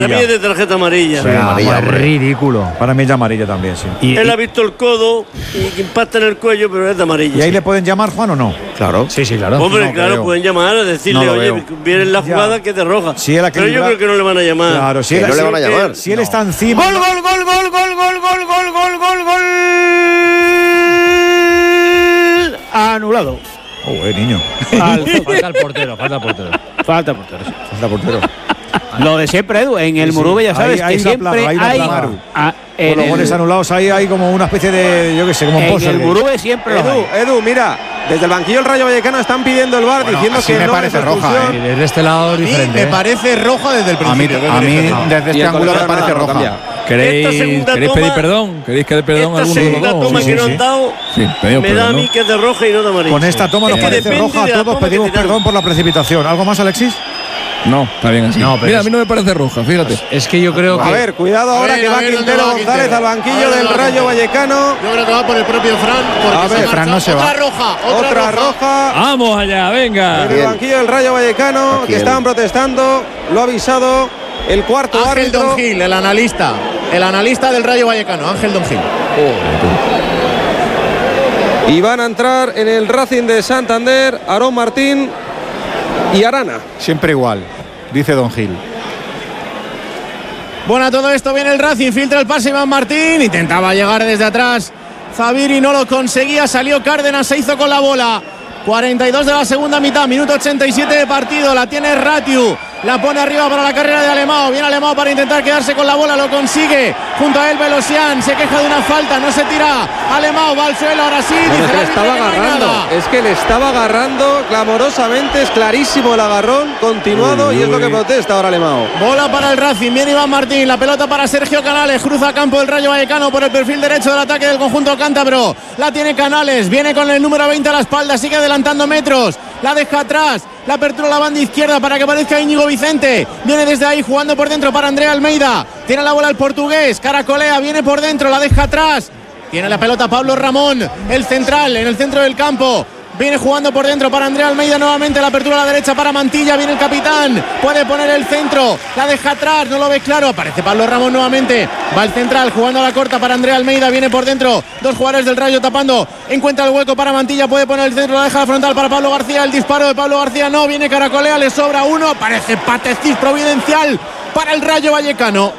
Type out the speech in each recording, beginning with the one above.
Para mí es de tarjeta amarilla. Sí, amarilla, es ridículo. Para mí es de amarilla también, sí. Él ha visto el codo y que impacta en el cuello, pero es de amarilla. ¿Y ahí le pueden llamar, Juan, o no? Claro. Sí, claro. Hombre, No claro, creo. pueden llamar a decirle, No lo oye, veo. viene en la Ya. jugada que es de roja. Si él ha Pero yo equilibrado- creo que no le van a llamar. Claro, si Que él, no le van a llamar. si él está encima. ¡Gol, gol, gol, gol, gol, gol, gol, gol, gol, gol, gol! Anulado. Niño. Falta el portero. Falta portero. Sí. Falta portero. Lo de siempre, Edu, en el Murube ya sabes Ahí que la siempre plaga, ahí la hay. plaga. En Con los goles el, anulados ahí hay como una especie de, yo qué sé, como un en pozo. el Murube siempre lo hay. Edu, mira, desde el banquillo del Rayo Vallecano están pidiendo el VAR diciendo así que me no parece es roja, expulsión. Y desde este lado diferente. Me parece roja desde el A mí, principio. desde este ángulo me parece roja. Esta ¿Queréis segunda pedir toma- perdón? ¿Queréis pedir perdón a Esta alguno de los segunda dos? toma Sí, que sí, no sí. han dado Sí, pedimos me da a perdón, mí ¿no? que es de roja y no de amarilla. Con esta toma nos Es que parece depende roja de a la todos. toma que Pedimos te dan. perdón por la precipitación. ¿Algo más, Alexis? No, está bien así. No, pero Mira, es- a mí no me parece roja, fíjate. Es que yo creo que. A ver, cuidado ahora que va Quintero González al banquillo del Rayo Vallecano. Yo creo que va por el propio Fran. Porque A ver, se marcha. Fran no se va. Otra roja. Otra roja Vamos allá, venga. en el banquillo del Rayo Vallecano, que estaban protestando. Lo ha avisado el cuarto Ángel árbitro. Don Gil, el analista. El analista del Rayo Vallecano, Ángel Don Gil. Y van a entrar en el Racing de Santander Aarón Martín y Arana. Siempre igual, dice Don Gil. Bueno, a todo esto viene el Racing, filtra el pase Iván Martín, intentaba llegar desde atrás Zaviri, no lo conseguía, salió Cárdenas, se hizo con la bola. 42 de la segunda mitad, minuto 87 de partido, la tiene Ratiu, la pone arriba para la carrera de Alemão, viene Alemão para intentar quedarse con la bola, lo consigue, junto a él Velosian, se queja de una falta, no se tira, Alemão va al suelo, ahora sí, Bueno, dice es que el le árbitro estaba que no hay agarrando, nada. es que le estaba agarrando clamorosamente, es clarísimo el agarrón continuado y es lo que protesta ahora Alemão. Bola para el Racing, viene Iván Martín, la pelota para Sergio Canales, cruza campo del Rayo Vallecano por el perfil derecho del ataque del conjunto cántabro, la tiene Canales, viene con el número 20 a la espalda, sigue adelantando metros, la deja atrás, la apertura a la banda izquierda para que aparezca Íñigo Vicente, viene desde ahí jugando por dentro para Andrea Almeida, tiene la bola el portugués, caracolea, viene por dentro, la deja atrás, tiene la pelota Pablo Ramón, el central en el centro del campo. Viene jugando por dentro para Andrea Almeida nuevamente, la apertura a la derecha para Mantilla, viene el capitán, puede poner el centro, la deja atrás, no lo ve claro, aparece Pablo Ramón nuevamente, va el central jugando a la corta para Andrea Almeida, viene por dentro, dos jugadores del Rayo tapando, encuentra el hueco para Mantilla, puede poner el centro, la deja frontal para Pablo García, el disparo de Pablo García no, viene caracolea, le sobra uno, aparece Patecís providencial para el Rayo Vallecano.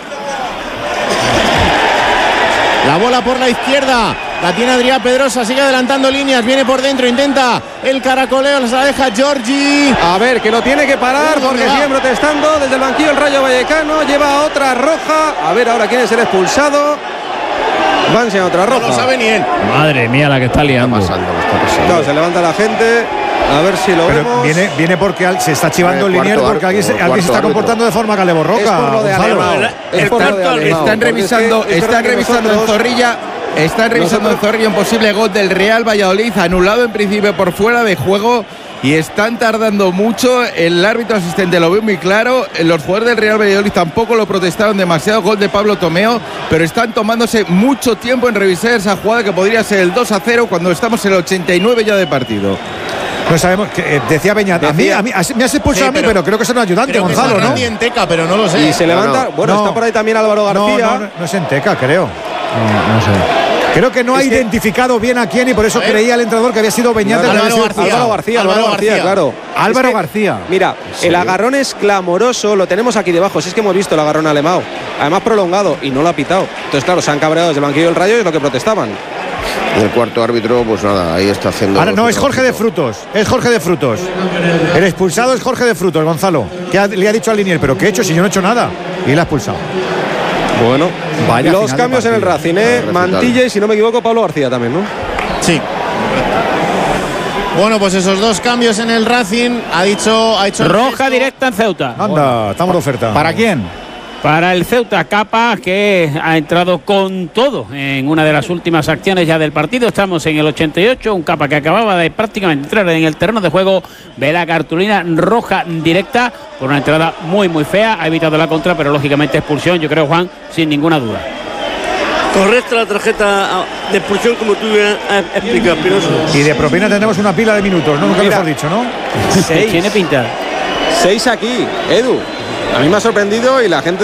La bola por la izquierda, la tiene Adrián Pedrosa, sigue adelantando líneas, viene por dentro, intenta el caracoleo, se la deja Giorgi. A ver, que lo tiene que parar porque ¿dónde va? siguen protestando desde el banquillo el Rayo Vallecano, lleva otra roja, a ver ahora quién es el expulsado. Van sin otra No roja. lo sabe ni él. Madre mía, la que está liando. Claro, se levanta la gente, a ver si lo Pero vemos. viene porque se está chivando el Cuarto liniero porque alguien se cuarto está árbitro. comportando de forma Es caleborroca. por lo de Gonzalo. Alemão. Es por lo de Alemão, Están porque revisando, es que- es están verdad que revisando en nosotros- Zorrilla. Están revisando en Zorrilla un posible gol del Real Valladolid, anulado en principio por fuera de juego. Y están tardando mucho. El árbitro asistente lo ve muy claro. Los jugadores del Real Valladolid tampoco lo protestaron demasiado. Gol de Pablo Tomeo. Pero están tomándose mucho tiempo en revisar esa jugada que podría ser el 2-0 cuando estamos en el 89 ya de partido. No sabemos, decía Beñat, a mí me has expulsado a mí, pero creo que es un ayudante, Creo que Gonzalo, está ¿no? Randy en Teca, pero no lo sé. Y se levanta, bueno, No. está por ahí también Álvaro García. No es en Teca, creo. No sé. Creo que no ha Es que- identificado bien a quién y por eso A ver. creía el entrenador que había sido Beñat. No, el que había Álvaro sido García. expulsado. Álvaro García, claro. Álvaro Es que, García. Mira, el agarrón es clamoroso, lo tenemos aquí debajo. Si es que hemos visto el agarrón a Alemão, además prolongado y no lo ha pitado. Entonces, claro, se han cabreado desde el banquillo del Rayo y es lo que protestaban. El cuarto árbitro, pues nada, ahí está haciendo. Ahora no, su es Jorge de trabajito. Frutos. Es Jorge de Frutos. El expulsado es Jorge de Frutos, Gonzalo. Le ha dicho al linier, pero ¿qué he hecho si yo no he hecho nada? Y le ha expulsado. Bueno, Vaya los final de cambios en el partido. Racing, ¿eh? Mantilla y si no me equivoco, Pablo García también, ¿no? Sí. Bueno, pues esos dos cambios en el Racing ha hecho el Roja gesto. directa en Ceuta. Anda, estamos de oferta. ¿Para quién? Para el Ceuta, Capa, que ha entrado con todo en una de las últimas acciones ya del partido. Estamos en el 88, un Capa que acababa de prácticamente entrar en el terreno de juego. Ve la cartulina roja directa por una entrada muy fea. Ha evitado la contra, pero lógicamente expulsión, yo creo, Juan, sin ninguna duda. Correcta la tarjeta de expulsión como tú has explicado, Espinosa. Y de propina tenemos una pila de minutos, ¿no? Nunca Mira. mejor dicho, ¿no? Tiene pinta. 6 aquí, Edu. A mí me ha sorprendido y la gente